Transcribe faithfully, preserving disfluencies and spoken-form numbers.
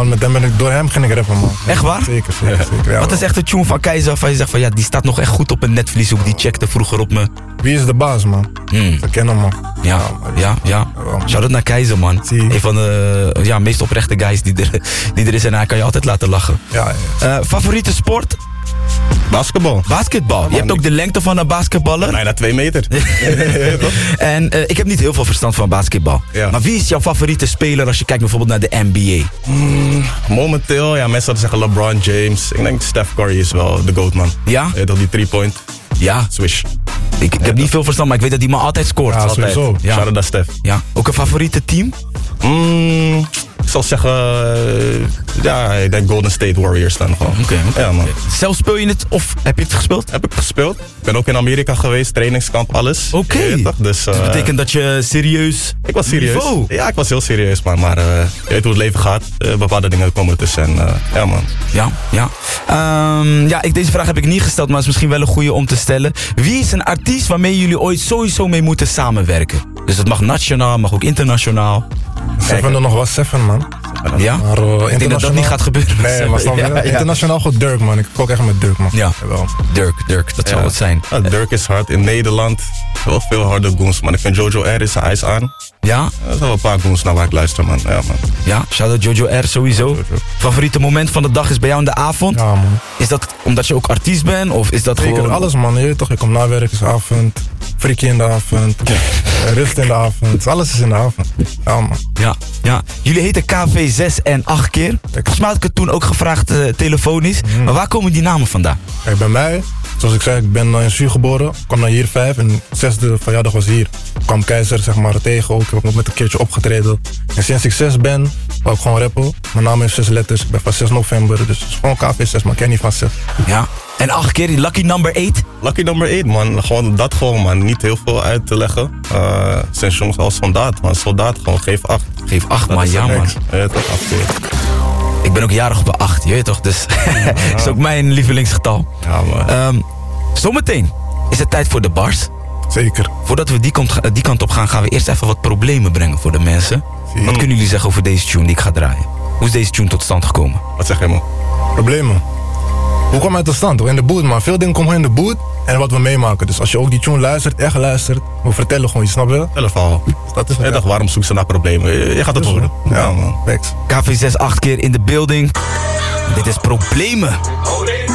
man, met hem ben ik, door hem ging ik rappen, man. Echt waar? Zeker, zeker, zeker. Ja, Wat is echt de tune van Keizer waarvan je zegt van ja, die staat nog echt goed op een netvlieshoek. Die checkte vroeger op me. Wie is de baas, man? Mm. We kennen hem, man. Ja, ja, ja. Shout-out naar Keizer, man. Zie. Een van de ja, meest oprechte guys die er, die er is. En hij kan je altijd laten lachen. Ja, ja. Uh, favoriete sport? Basketbal. Basketbal. Je hebt ook de lengte van een basketballer. Bijna twee meter. En uh, ik heb niet heel veel verstand van basketbal. Ja. Maar wie is jouw favoriete speler als je kijkt bijvoorbeeld naar de N B A? Mm, momenteel, ja, mensen zouden zeggen LeBron James. Ik denk Steph Curry is wel de GOAT, man. Ja? Je weet toch, die three-point Ja. swish. Ik, ik heb niet veel verstand, maar ik weet dat die man altijd scoort. Ja, altijd. sowieso. Ja. Shout-out naar Steph. Ja. Ook een favoriete team? Mm, ik zal zeggen, uh, ja, ik denk Golden State Warriors dan gewoon. Oké, oké. Ja, man. Zelf speel je het of heb je het gespeeld? Heb ik gespeeld. Ik ben ook in Amerika geweest, trainingskamp, alles. Oké. Je weet toch, Dus, uh, Dat betekent dat je serieus... ik was serieus. Niveau. Ja, ik was heel serieus, man. Maar uh, je weet hoe het leven gaat. Uh, bepaalde dingen komen tussen. En, uh, ja, man. Ja, ja. Um, ja, ik, deze vraag heb ik niet gesteld, maar het is misschien wel een goede om te stellen. Wie is een artiest waarmee jullie ooit sowieso mee moeten samenwerken? Dus het mag nationaal, mag ook internationaal. Seven er nog was Seven, man. Ja? Maar, uh, Ik denk dat dat niet gaat gebeuren. Nee, maar snap je? Ja, ja. Internationaal goed Dirk, man. Ik kook echt met Dirk, man. Ja. Jawel. Dirk, Dirk, dat Ja. zal het zijn. Ja, Dirk is hard. In Nederland wel veel harde goons. Maar ik vind Jojo R is zijn ijs aan. Ja? Er zijn wel een paar goons naar waar ik luister, man. Ja, man. Ja, shout-out Jojo R sowieso. Favoriete moment van de dag is bij jou in de avond? Ja, man. Is dat omdat je ook artiest bent of is dat Zeker, gewoon... alles, man. Je weet toch, ik kom na werk, is avond. Frikkie in de avond. eh, Rust in de avond. Alles is in de avond. Ja, man. Ja, ja. Jullie heten K V zes en acht keer. Volgens mij had ik het toen ook gevraagd uh, telefonisch. Mm. Maar waar komen die namen vandaan? Kijk, bij mij, zoals ik zei, ik ben in Zuur geboren. Ik kwam naar hier vijf en de zesde verjaardag was hier. Ik kwam Keizer, zeg maar, tegen ook. Ik heb ook met een keertje opgetreden. En sinds ik zes ben, wou ik gewoon rappen. Mijn naam heeft zes letters. Ik ben van zes november, dus het is gewoon K V zes, maar ik ken niet van zes. Ja. En acht keer, die lucky number eight? Lucky number acht, man. Gewoon dat gewoon, man. Niet heel veel uit te leggen. Uh, zijn jongens als soldaat, man. Soldaat gewoon, geef acht. Geef acht, Dat man. is Ja, een man. niks. Ja, toch, acht keer. Ik ben ook jarig op de acht, je weet toch? Dus dat is ook mijn lievelingsgetal. Ja, man. Um, zometeen is het tijd voor de bars. Zeker. Voordat we die kant, die kant op gaan, gaan we eerst even wat problemen brengen voor de mensen. Zie. Wat kunnen jullie zeggen over deze tune die ik ga draaien? Hoe is deze tune tot stand gekomen? Wat zeg je, man? Problemen. Hoe kwam hij tot stand? In de boot, man. Veel dingen komen gewoon in de boot en wat we meemaken. Dus als je ook die tune luistert, echt luistert, we vertellen gewoon, je snapt wel? Stel een verhaal. Dat is Ja, toch, waarom zoek ze naar problemen? Je, je gaat het horen. Ja, man. Thanks. K V zes acht keer in de building. Dit is Problemen.